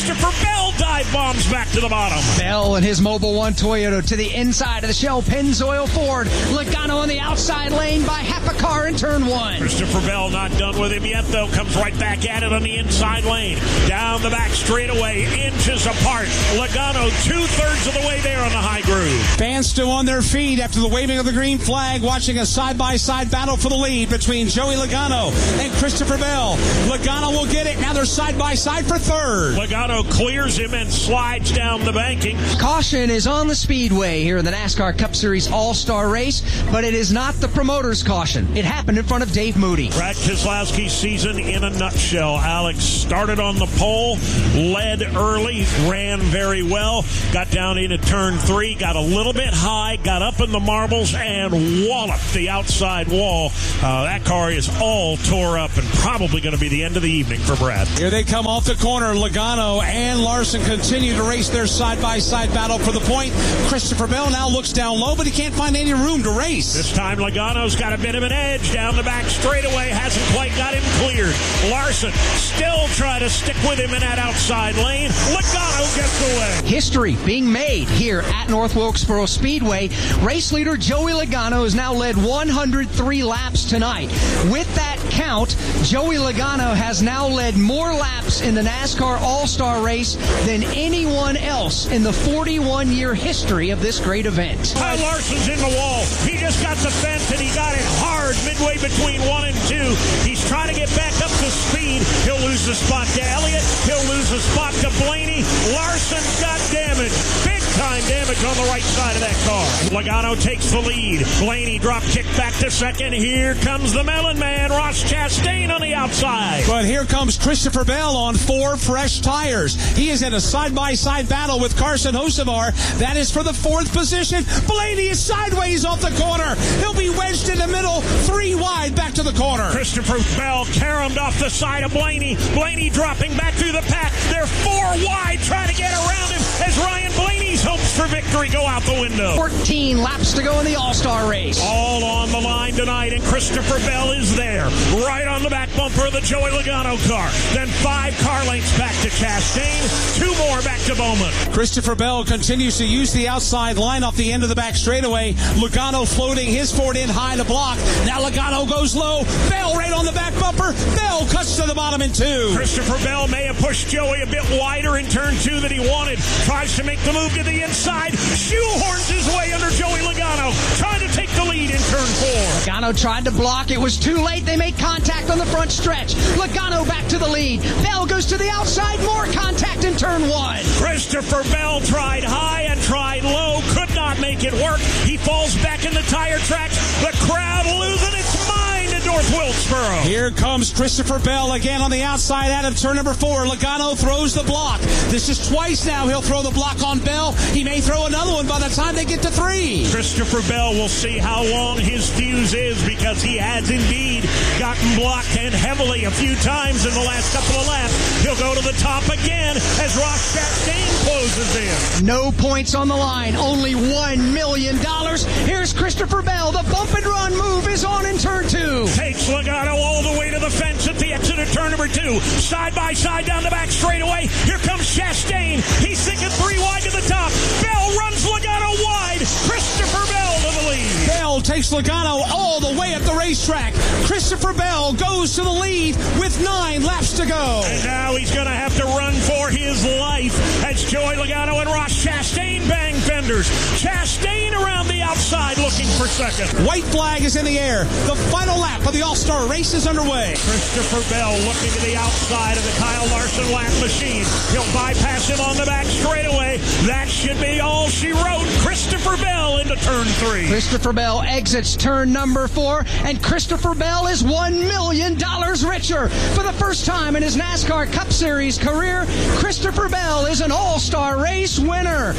Christopher Bell dive bombs back to the bottom. Bell and his Mobil 1 Toyota to the inside of the Shell Pennzoil Ford. Logano on the outside lane by half a car in turn 1. Christopher Bell not done with him yet, though. Comes right back at it on the inside lane. Down the back straightaway, inches apart. Logano 2/3 of the way there on the high groove. Fans still on their feet after the waving of the green flag, watching a side-by-side battle for the lead between Joey Logano and Christopher Bell. Logano will get it. Now they're side-by-side for third. Logano clears him and slides down the banking. Caution is on the speedway here in the NASCAR Cup Series All-Star Race, but it is not the promoter's caution. It happened in front of Dave Moody. Brad Keselowski's season in a nutshell. Alex started on the pole, led early, ran very well, got down into turn 3, got a little bit high, got up in the marbles, and walloped the outside wall. That car is all tore up and probably going to be the end of the evening for Brad. Here they come off the corner. Logano and Larson continue to race their side-by-side battle for the point. Christopher Bell now looks down low, but he can't find any room to race. This time Logano's got a bit of an edge down the back straightaway, hasn't quite got him cleared. Larson still trying to stick with him in that outside lane. Logano gets away. History being made here at North Wilkesboro Speedway. Race leader Joey Logano has now led 103 laps tonight. With that count, Joey Logano has now led more laps in the NASCAR All-Star Race than anyone else in the 41-year history of this great event. Kyle Larson's in the wall. He just got the fence and he got it hard midway between 1 and 2. He's trying to get back up to speed. He'll lose the spot to Elliott. He'll lose the spot to Blaney. Larson got damage. Big time damage on the right side of that car. Logano takes the lead. Blaney drop kick back to second. Here comes the Melon Man, Ross Chastain on the outside. But here comes Christopher Bell on 4 fresh tires. He is in a side-by-side battle with Carson Hocevar. That is for the 4th position. Blaney is sideways off the corner. He'll be wedged in the middle, 3 wide back to the corner. Christopher Bell caromed off the side of Blaney. Blaney dropping back through the pack. They're 4 wide trying to get around him as Ryan Blaney's hopes for victory go out the window. 14 laps to go in the All-Star Race. All on the line tonight, and Christopher Bell is there, right on the back bumper of the Joey Logano car. Then 5 car lengths back to Chastain, 2 more back to Bowman. Christopher Bell continues to use the outside line off the end of the back straightaway. Logano floating his Ford in high to block. Now Logano goes low. Bell right on the back bumper. Bell cuts to the bottom in 2. Christopher Bell may have pushed Joey a bit wider in turn 2 than he wanted. Tries to make the move to the inside. Shoehorns his way under Joey Logano. Trying to take the lead in turn 4. Logano tried to block. It was too late. They made contact on the front stretch. Logano back to the lead. Bell goes to the outside. More contact in turn 1. Christopher Bell tried high and tried low. Could not make it work. He falls back in the tire tracks. The crowd losing its mind in North Wilkesboro. Here comes Christopher Bell again on the outside out of turn number 4. Logano throws the block. This is twice now he'll throw the block on Bell. He may throw another one by the time they get to 3. Christopher Bell will see how long his fuse is, because he has indeed gotten blocked, and heavily a few times in the last couple of laps. He'll go to the top again as Ross Chastain closes in. No points on the line, only $1 million. Here's Christopher Bell. The bump and run move is on in turn 2. Takes Logano all the way to the fence at the exit of turn number 2. Side by side down the back straightaway. Here comes Chastain. He's sinking 3 wide to the top. Bell runs Logano wide. Christopher Bell to the lead. Bell takes Logano all the way up the racetrack. Christopher Bell goes to the lead with 9 laps to go. And now he's going to have to run for his life as Joey Logano and Ross Chastain bang fenders. Chastain around the outside looking for second. White flag is in the air. The final lap of the All-Star Race is underway. Christopher Bell looking to the outside of the Kyle Larson lap machine. He'll bypass him on the back straightaway. That should be all she wrote. Christopher Bell into turn 3. Christopher Bell exits turn number 4, and Christopher Bell is $1 million richer. For the first time in his NASCAR Cup Series career, Christopher Bell is an All-Star Race winner.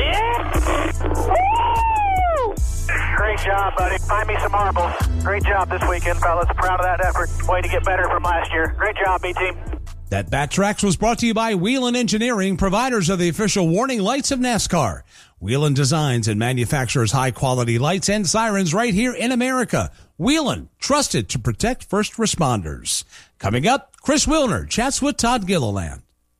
Yeah! Woo! Great job, buddy. Find me some marbles. Great job this weekend, fellas. Proud of that effort. Way to get better from last year. Great job, B-Team. That Backtracks was brought to you by Whelen Engineering, providers of the official warning lights of NASCAR. Whelen designs and manufactures high-quality lights and sirens right here in America. Whelen, trusted to protect first responders. Coming up, Chris Wilner chats with Todd Gilliland.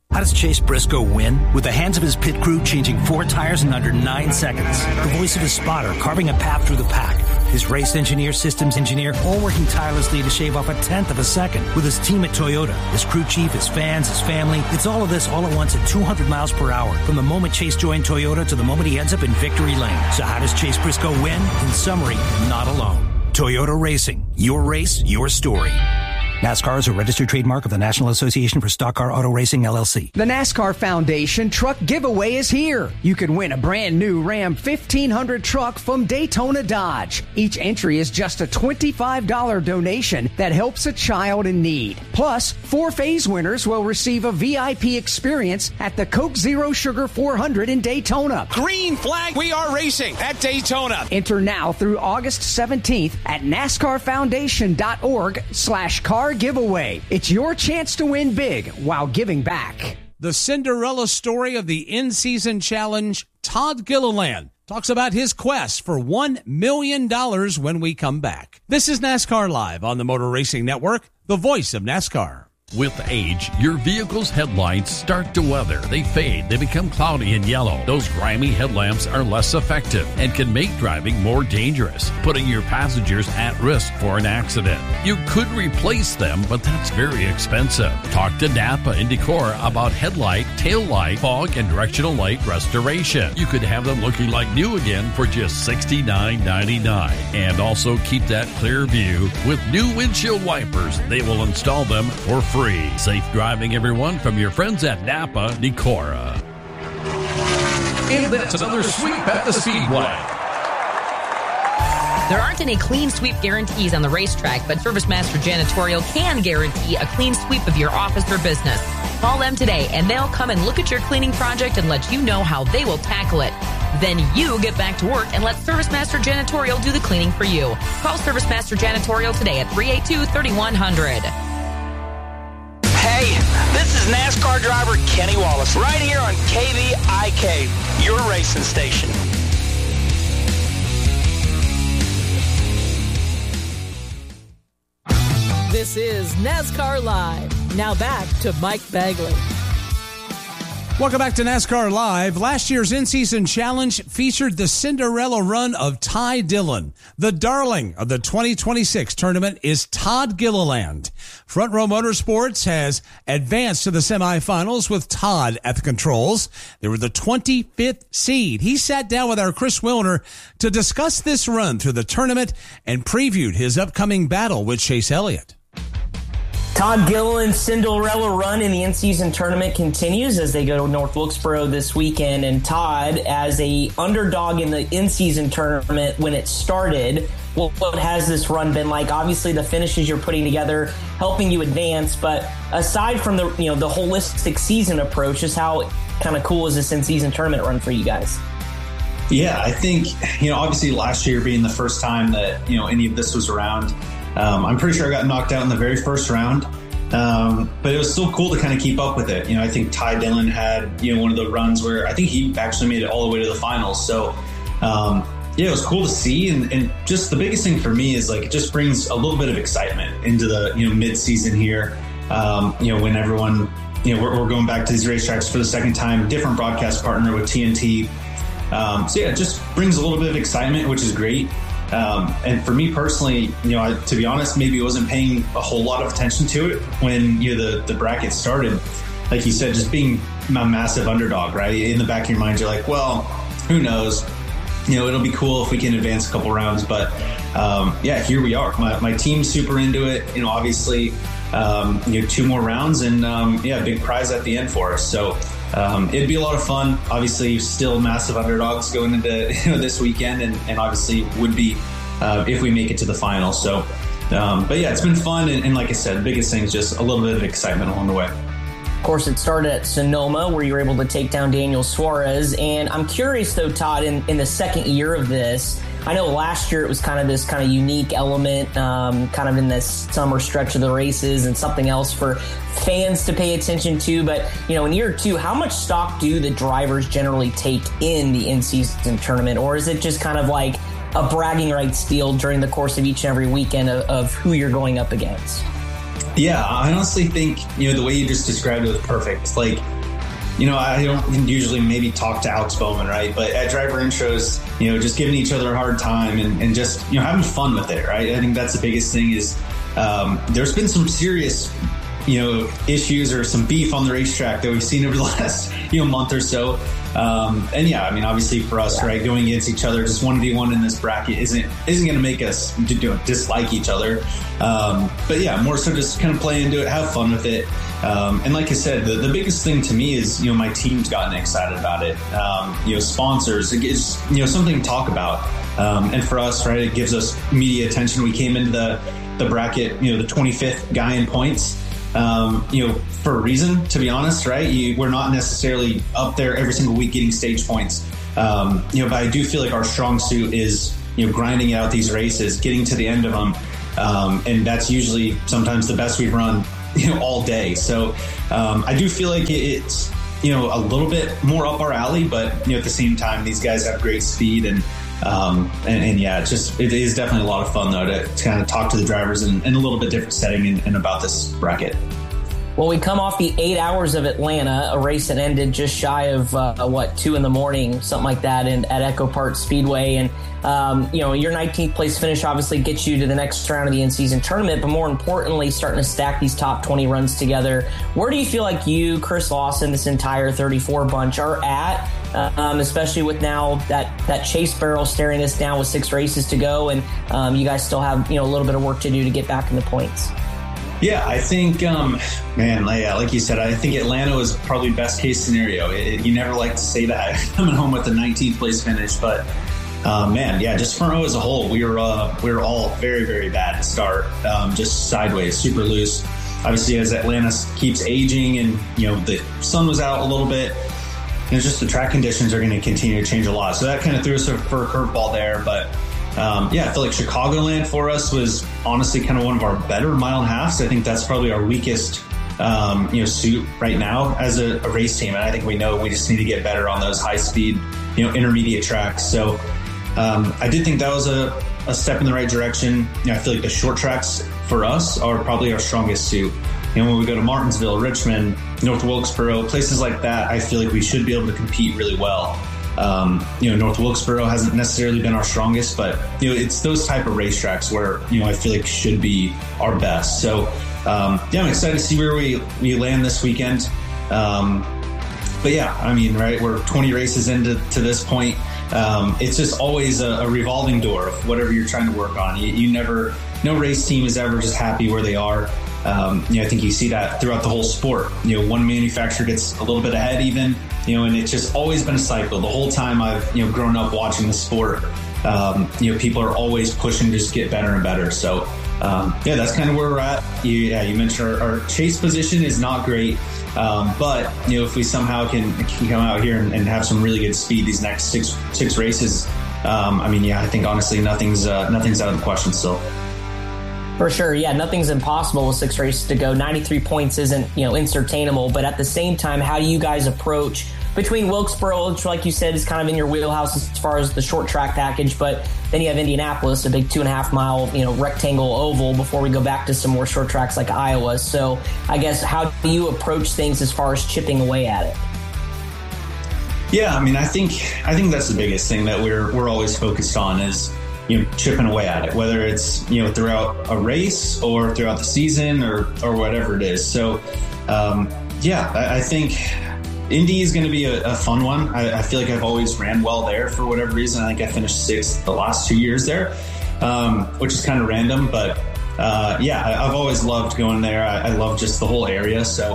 How does Chase Briscoe win? With the hands of his pit crew changing 4 tires in under 9 seconds. The voice of his spotter carving a path through the pack. His race engineer, systems engineer, all working tirelessly to shave off 1/10 of a second. With his team at Toyota, his crew chief, his fans, his family. It's all of this all at once at 200 miles per hour. From the moment Chase joined Toyota to the moment he ends up in victory lane. So how does Chase Briscoe win? In summary, not alone. Toyota Racing. Your race, your story. NASCAR is a registered trademark of the National Association for Stock Car Auto Racing, LLC. The NASCAR Foundation Truck Giveaway is here. You can win a brand new Ram 1500 truck from Daytona Dodge. Each entry is just a $25 donation that helps a child in need. Plus, 4 phase winners will receive a VIP experience at the Coke Zero Sugar 400 in Daytona. Green flag, we are racing at Daytona. Enter now through August 17th at NASCARFoundation.org/car giveaway. It's your chance to win big while giving back. The Cinderella story of the in-season challenge, Todd Gilliland talks about his quest for $1 million when we come back. This is NASCAR Live on the Motor Racing Network, the voice of NASCAR. With age, your vehicle's headlights start to weather. They fade. They become cloudy and yellow. Those grimy headlamps are less effective and can make driving more dangerous, putting your passengers at risk for an accident. You could replace them, but that's very expensive. Talk to Napa and Decor about headlight, tail light, fog, and directional light restoration. You could have them looking like new again for just $69.99. And also keep that clear view with new windshield wipers. They will install them for free. Safe driving, everyone, from your friends at Napa Decora. And that's another sweep at the Speedway. There aren't any clean sweep guarantees on the racetrack, but ServiceMaster Janitorial can guarantee a clean sweep of your office or business. Call them today, and they'll come and look at your cleaning project and let you know how they will tackle it. Then you get back to work and let ServiceMaster Janitorial do the cleaning for you. Call ServiceMaster Janitorial today at 382-3100. Hey, this is NASCAR driver Kenny Wallace, right here on KVIK, your racing station. This is NASCAR Live. Now back to Mike Bagley. Welcome back to NASCAR Live. Last year's in-season challenge featured the Cinderella run of Ty Dillon. The darling of the 2026 tournament is Todd Gilliland. Front Row Motorsports has advanced to the semifinals with Todd at the controls. They were the 25th seed. He sat down with our Chris Wilner to discuss this run through the tournament and previewed his upcoming battle with Chase Elliott. Todd Gilliland's Cinderella run in the in-season tournament continues as they go to North Wilkesboro this weekend. And Todd, as a underdog in the in-season tournament when it started, what has this run been like? Obviously, the finishes you're putting together helping you advance, but aside from the the holistic season approach, just how kind of cool is this in-season tournament run for you guys? Yeah, I think obviously last year being the first time that any of this was around. I'm pretty sure I got knocked out in the very first round, but it was still cool to kind of keep up with it. I think Ty Dillon had one of the runs where I think he actually made it all the way to the finals. So it was cool to see, and just the biggest thing for me is it just brings a little bit of excitement into the mid-season here. When everyone we're going back to these racetracks for the second time, different broadcast partner with TNT. It just brings a little bit of excitement, which is great. And for me personally, to be honest, maybe I wasn't paying a whole lot of attention to it when the bracket started. Like you said, just being a massive underdog, right? In the back of your mind, you're like, well, who knows? It'll be cool if we can advance a couple rounds. But here we are. My team's super into it. Obviously, 2 more rounds and big prize at the end for us. So it'd be a lot of fun. Obviously, still massive underdogs going into this weekend, and obviously would be if we make it to the final. So, it's been fun, and like I said, the biggest thing is just a little bit of excitement along the way. Of course, it started at Sonoma, where you were able to take down Daniel Suarez. And I'm curious, though, Todd, in the second year of this, I know last year it was kind of this kind of unique element, kind of in this summer stretch of the races and something else for fans to pay attention to. But, in year 2, how much stock do the drivers generally take in the in-season tournament? Or is it just kind of like a bragging rights deal during the course of each and every weekend of who you're going up against? Yeah, I honestly think, the way you just described it was perfect. It's like, I don't usually maybe talk to Alex Bowman, right? But at driver intros, just giving each other a hard time and just, having fun with it, right? I think that's the biggest thing is there's been some serious, issues or some beef on the racetrack that we've seen over the last, month or so. And yeah, I mean, obviously for us, right, going against each other, just 1v1 in this bracket isn't going to make us dislike each other. But yeah, more so just kind of play into it, have fun with it. And like I said, the biggest thing to me is, my team's gotten excited about it. Sponsors, it's, something to talk about. And for us, right, it gives us media attention. We came into the bracket, the 25th guy in points. For a reason, to be honest, right? We're not necessarily up there every single week getting stage points. But I do feel like our strong suit is, grinding out these races, getting to the end of them. And that's usually sometimes the best we've run, all day. So, I do feel like it's, a little bit more up our alley, but, at the same time, these guys have great speed and yeah, it is definitely a lot of fun though to kind of talk to the drivers in a little bit different setting and about this bracket. Well, we come off the 8 hours of Atlanta, a race that ended just shy of 2 a.m, something like that, at Echo Park Speedway. And your 19th place finish obviously gets you to the next round of the in-season tournament, but more importantly, starting to stack these top 20 runs together. Where do you feel like you, Chris Lawson, this entire 34 bunch are at? Especially with now that Chase Barrel staring us down with 6 races to go, and you guys still have a little bit of work to do to get back in the points. Yeah, I think, like you said, I think Atlanta was probably best case scenario. You never like to say that coming home with the 19th place finish, but just front row as a whole, we were all very, very bad to start, just sideways, super loose. Obviously, as Atlanta keeps aging and the sun was out a little bit. It's just the track conditions are going to continue to change a lot. So that kind of threw us for a curveball there. But I feel like Chicagoland for us was honestly kind of one of our better mile and a halves. I think that's probably our weakest, suit right now as a race team. And I think we know we just need to get better on those high speed, intermediate tracks. So I did think that was a step in the right direction. I feel like the short tracks for us are probably our strongest suit. When we go to Martinsville, Richmond, North Wilkesboro, places like that, I feel like we should be able to compete really well. North Wilkesboro hasn't necessarily been our strongest, but, it's those type of racetracks where, I feel like should be our best. So, I'm excited to see where we land this weekend. But yeah, I mean, right, we're 20 races into this point. It's just always a revolving door of whatever you're trying to work on. No race team is ever just happy where they are. I think you see that throughout the whole sport. One manufacturer gets a little bit ahead even, and it's just always been a cycle. The whole time I've, grown up watching the sport, people are always pushing to just get better and better. So, that's kind of where we're at. You mentioned our chase position is not great. But, if we somehow can come out here and have some really good speed these next six races, I think honestly nothing's out of the question still. For sure, yeah, nothing's impossible with 6 races to go. 93 points isn't, insurmountable, but at the same time, how do you guys approach between Wilkesboro, which, like you said, is kind of in your wheelhouse as far as the short track package, but then you have Indianapolis, a big 2.5 mile, rectangle oval before we go back to some more short tracks like Iowa. So I guess how do you approach things as far as chipping away at it? Yeah, I think that's the biggest thing that we're always focused on is, chipping away at it, whether it's, throughout a race or throughout the season or whatever it is. So, I think Indy is going to be a fun one. I feel like I've always ran well there for whatever reason. I think I finished 6th the last 2 years there, which is kind of random, but I've always loved going there. I love just the whole area. So,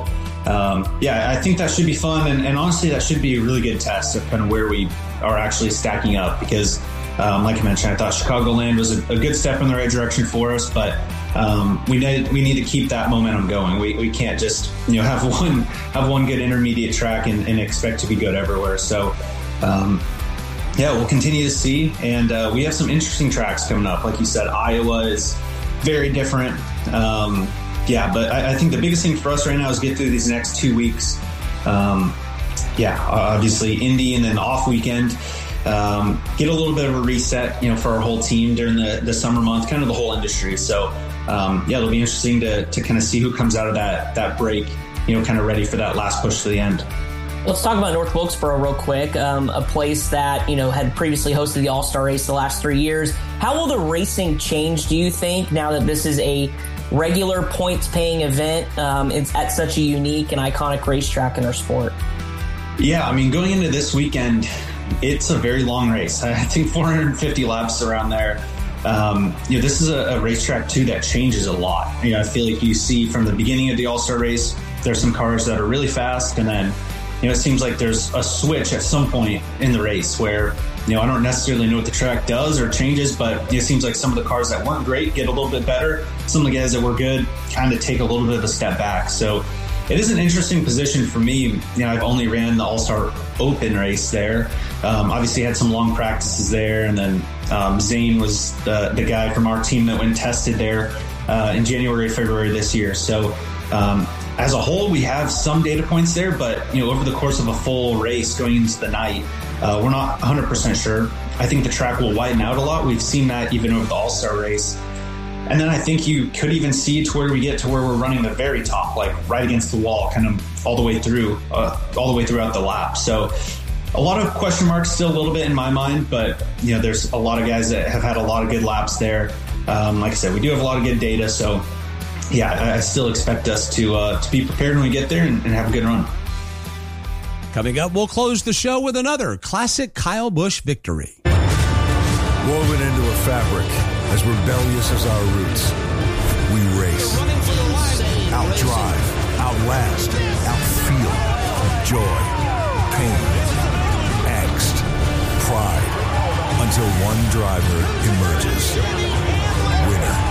I think that should be fun. And honestly, that should be a really good test of kind of where we are actually stacking up because, like I mentioned, I thought Chicagoland was a good step in the right direction for us, but we need to keep that momentum going. We can't just have one good intermediate track and expect to be good everywhere. So we'll continue to see, and we have some interesting tracks coming up. Like you said, Iowa is very different. But I think the biggest thing for us right now is get through these next 2 weeks. Obviously Indy and then off weekend. Get a little bit of a reset, for our whole team during the summer month, kind of the whole industry. So, it'll be interesting to kind of see who comes out of that break, kind of ready for that last push to the end. Let's talk about North Wilkesboro real quick, a place that, had previously hosted the All-Star race the last 3 years. How will the racing change, do you think, now that this is a regular points-paying event? It's at such a unique and iconic racetrack in our sport. Yeah, going into this weekend, it's a very long race. I think 450 laps around there. This is a racetrack, too, that changes a lot. I feel like you see from the beginning of the All-Star race, there's some cars that are really fast, and then it seems like there's a switch at some point in the race where, I don't necessarily know what the track does or changes, but it seems like some of the cars that weren't great get a little bit better. Some of the guys that were good kind of take a little bit of a step back. So it is an interesting position for me. I've only ran the All-Star Open race there. Obviously had some long practices there. And then Zane was the guy from our team that went tested there in January, February this year. So as a whole, we have some data points there, but over the course of a full race going into the night, we're not 100% sure. I think the track will widen out a lot. We've seen that even over the All-Star race. And then I think you could even see to where we get to where we're running the very top, like right against the wall, kind of all the way throughout the lap. So a lot of question marks still a little bit in my mind, but there's a lot of guys that have had a lot of good laps there. Like I said, we do have a lot of good data, so yeah, I still expect us to be prepared when we get there and have a good run. Coming up, we'll close the show with another classic Kyle Busch victory. Woven into a fabric as rebellious as our roots, we race, outdrive, outlast, outfeel, joy, pain, angst, pride, until one driver emerges, winner.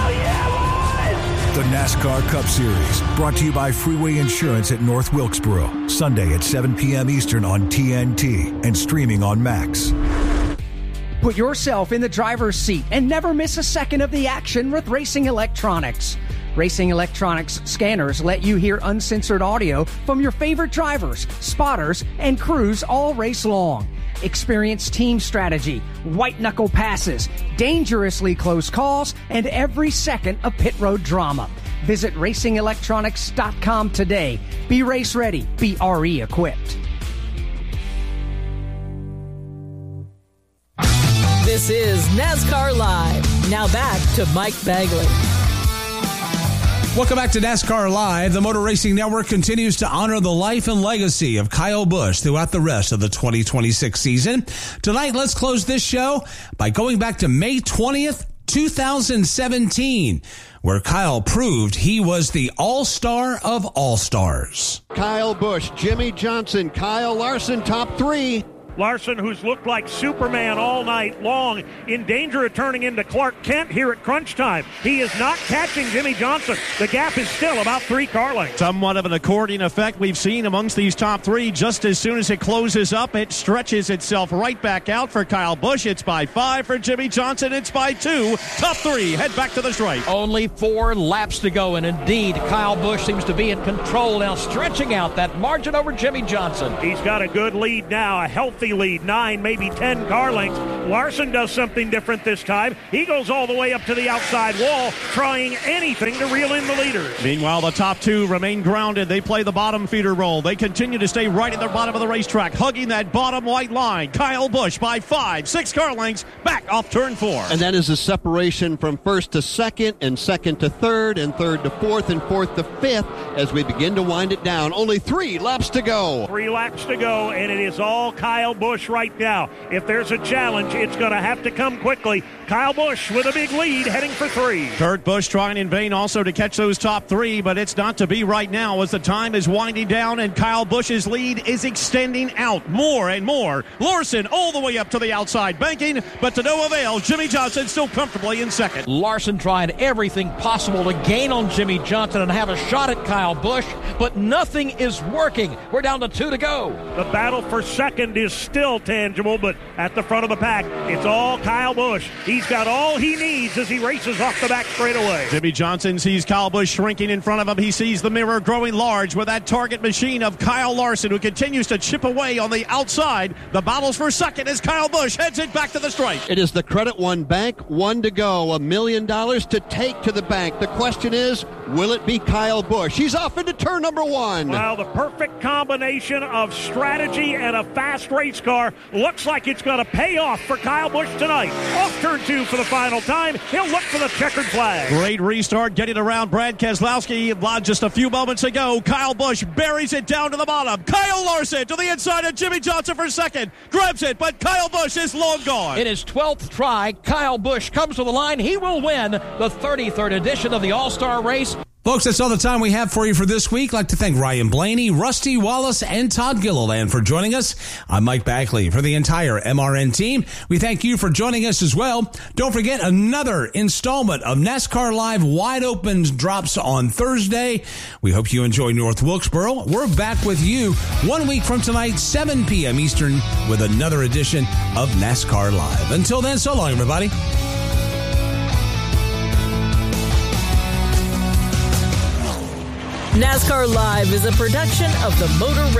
The NASCAR Cup Series, brought to you by Freeway Insurance at North Wilkesboro. Sunday at 7 p.m. Eastern on TNT and streaming on Max. Put yourself in the driver's seat and never miss a second of the action with Racing Electronics. Racing Electronics scanners let you hear uncensored audio from your favorite drivers, spotters, and crews all race long. Experience team strategy, white-knuckle passes, dangerously close calls, and every second of pit road drama. Visit RacingElectronics.com today. Be race ready. Be RE equipped. This is NASCAR Live. Now back to Mike Bagley. Welcome back to NASCAR Live. The Motor Racing Network continues to honor the life and legacy of Kyle Busch throughout the rest of the 2026 season. Tonight, let's close this show by going back to May 20th, 2017, where Kyle proved he was the all-star of all-stars. Kyle Busch, Jimmie Johnson, Kyle Larson, top three. Larson, who's looked like Superman all night long, in danger of turning into Clark Kent here at crunch time. He is not catching Jimmie Johnson. The gap is still about 3 car lengths. Somewhat of an accordion effect we've seen amongst these top three. Just as soon as it closes up, it stretches itself right back out for Kyle Busch. It's by 5 for Jimmie Johnson. It's by 2. Top 3 head back to the stripe. Only 4 laps to go, and indeed, Kyle Busch seems to be in control now, stretching out that margin over Jimmie Johnson. He's got a good lead now, a healthy lead, 9, maybe 10 car lengths. Larson does something different this time. He goes all the way up to the outside wall, trying anything to reel in the leaders. Meanwhile, the top 2 remain grounded. They play the bottom feeder role. They continue to stay right at the bottom of the racetrack, hugging that bottom white line. Kyle Busch by 5, 6 car lengths, back off turn 4. And that is a separation from first to second, and second to third, and third to fourth, and fourth to fifth, as we begin to wind it down. Only 3 laps to go. 3 laps to go, and it is all Kyle Busch right now. If there's a challenge, it's going to have to come quickly. Kyle Busch with a big lead, heading for 3. Kurt Busch trying in vain also to catch those top 3, but it's not to be right now as the time is winding down and Kyle Busch's lead is extending out more and more. Larson all the way up to the outside, banking, but to no avail. Jimmie Johnson still comfortably in second. Larson tried everything possible to gain on Jimmie Johnson and have a shot at Kyle Busch, but nothing is working. We're down to 2 to go. The battle for second is still tangible, but at the front of the pack, back. It's all Kyle Busch. He's got all he needs as he races off the back straightaway. Jimmy Johnson sees Kyle Busch shrinking in front of him. He sees the mirror growing large with that target machine of Kyle Larson, who continues to chip away on the outside. The battles for second as Kyle Busch heads it back to the stripe. It is the Credit One Bank. 1 to go. $1 million to take to the bank. The question is, will it be Kyle Busch? He's off into turn number 1. Well, the perfect combination of strategy and a fast race car. Looks like it's going to pay off for Kyle Busch tonight. Off turn 2 for the final time. He'll look for the checkered flag. Great restart getting around Brad Keselowski just a few moments ago. Kyle Busch buries it down to the bottom. Kyle Larson to the inside of Jimmy Johnson for second. Grabs it, but Kyle Busch is long gone. In his 12th try, Kyle Busch comes to the line. He will win the 33rd edition of the All-Star Race. Folks, that's all the time we have for you for this week. I'd like to thank Ryan Blaney, Rusty Wallace, and Todd Gilliland for joining us. I'm Mike Backley. For the entire MRN team, we thank you for joining us as well. Don't forget, another installment of NASCAR Live Wide Open drops on Thursday. We hope you enjoy North Wilkesboro. We're back with you 1 week from tonight, 7 p.m. Eastern, with another edition of NASCAR Live. Until then, so long, everybody. NASCAR Live is a production of the Motor